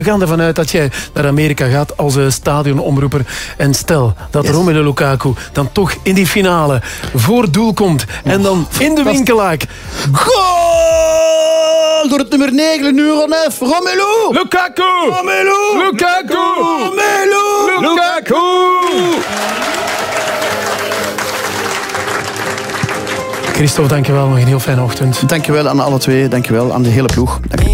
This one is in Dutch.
We gaan ervan uit dat jij naar Amerika gaat als stadionomroeper. En stel dat Romelu Lukaku dan toch in die finale voor doel komt. En dan in de winkelaak. Goal! Door het nummer 9, nummer 9. Romelu! Lukaku! Romelu! Lukaku! Romelu! Lukaku! Christophe, dankjewel. Nog een heel fijne ochtend. Dankjewel aan alle twee. Dankjewel aan de hele ploeg.